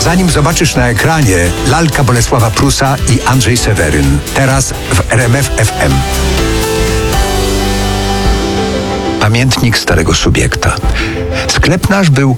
Zanim zobaczysz na ekranie lalka Bolesława Prusa i Andrzej Seweryn. Teraz w RMF FM. Pamiętnik starego subiekta. Sklep nasz był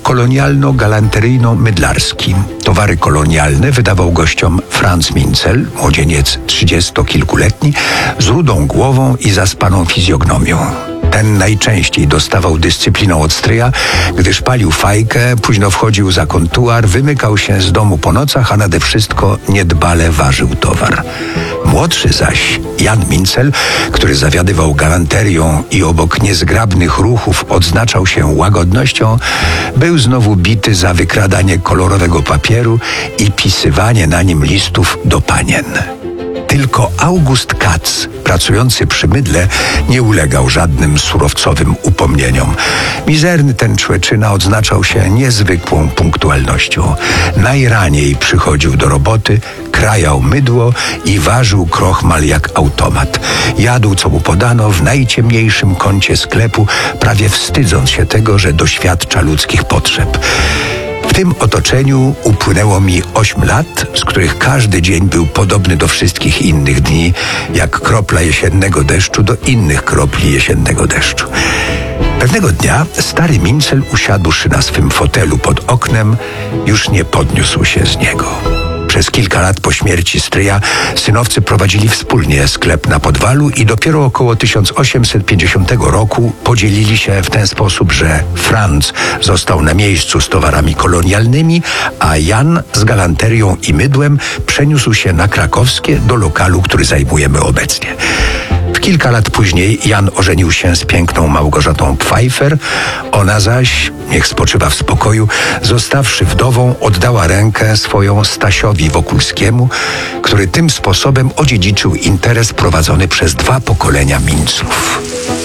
kolonialno-galanteryjno-mydlarski. Towary kolonialne wydawał gościom Franz Mincel, młodzieniec 30-kilkuletni, z rudą głową i zaspaną fizjognomią. Ten najczęściej dostawał dyscypliną od stryja, gdyż palił fajkę, późno wchodził za kontuar, wymykał się z domu po nocach, a nade wszystko niedbale ważył towar. Młodszy zaś, Jan Mincel, który zawiadywał galanterią i obok niezgrabnych ruchów odznaczał się łagodnością, był znowu bity za wykradanie kolorowego papieru i pisywanie na nim listów do panien. Tylko August Katz, pracujący przy mydle, nie ulegał żadnym surowcowym upomnieniom. Mizerny ten człeczyna odznaczał się niezwykłą punktualnością. Najraniej przychodził do roboty, krajał mydło i ważył krochmal jak automat. Jadł, co mu podano, w najciemniejszym kącie sklepu, prawie wstydząc się tego, że doświadcza ludzkich potrzeb. W tym otoczeniu upłynęło mi 8 lat, z których każdy dzień był podobny do wszystkich innych dni, jak kropla jesiennego deszczu do innych kropli jesiennego deszczu. Pewnego dnia stary Mincel, usiadłszy na swym fotelu pod oknem, już nie podniósł się z niego. Przez kilka lat po śmierci stryja synowcy prowadzili wspólnie sklep na Podwalu i dopiero około 1850 roku podzielili się w ten sposób, że Franz został na miejscu z towarami kolonialnymi, a Jan z galanterią i mydłem przeniósł się na Krakowskie do lokalu, który zajmujemy obecnie. Kilka lat później Jan ożenił się z piękną Małgorzatą Pfeiffer, ona zaś, niech spoczywa w spokoju, zostawszy wdową, oddała rękę swoją Stasiowi Wokulskiemu, który tym sposobem odziedziczył interes prowadzony przez 2 pokolenia Minclów.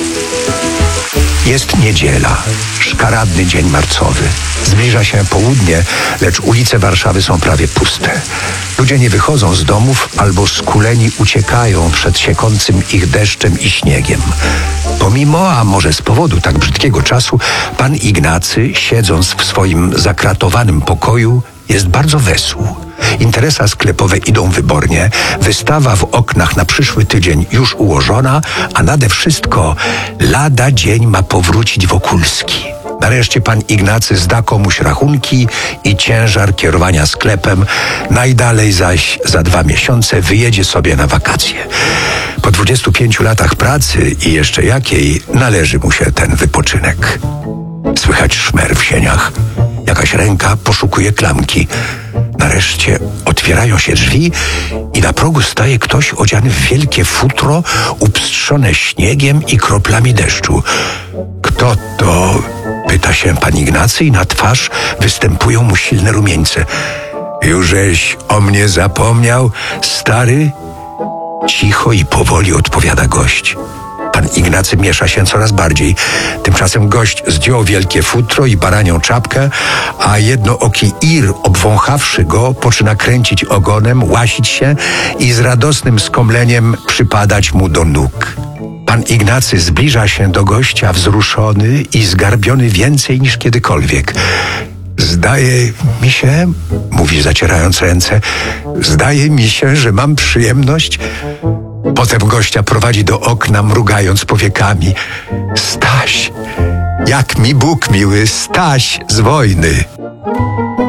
Jest niedziela, szkaradny dzień marcowy. Zbliża się południe, lecz ulice Warszawy są prawie puste. Ludzie nie wychodzą z domów albo skuleni uciekają przed siekącym ich deszczem i śniegiem. Pomimo, a może z powodu tak brzydkiego czasu, pan Ignacy, siedząc w swoim zakratowanym pokoju, jest bardzo wesół. Interesa sklepowe idą wybornie, wystawa w oknach na przyszły tydzień już ułożona, a nade wszystko lada dzień ma powrócić Wokulski. Nareszcie pan Ignacy zda komuś rachunki i ciężar kierowania sklepem, najdalej zaś za 2 miesiące wyjedzie sobie na wakacje. Po 25 latach pracy i jeszcze jakiej należy mu się ten wypoczynek. Słychać szmer w sieniach. Jakaś ręka poszukuje klamki. Nareszcie otwierają się drzwi i na progu staje ktoś odziany w wielkie futro, upstrzone śniegiem i kroplami deszczu. Kto to? Pyta się pan Ignacy i na twarz występują mu silne rumieńce. Jużeś o mnie zapomniał, stary? Cicho i powoli odpowiada gość. Pan Ignacy miesza się coraz bardziej. Tymczasem gość zdjął wielkie futro i baranią czapkę, a jednooki Ir, obwąchawszy go, poczyna kręcić ogonem, łasić się i z radosnym skomleniem przypadać mu do nóg. Pan Ignacy zbliża się do gościa wzruszony i zgarbiony więcej niż kiedykolwiek. Zdaje mi się, mówi zacierając ręce, zdaje mi się, że mam przyjemność. Potem gościa prowadzi do okna, mrugając powiekami. Staś, jak mi Bóg miły, Staś z wojny.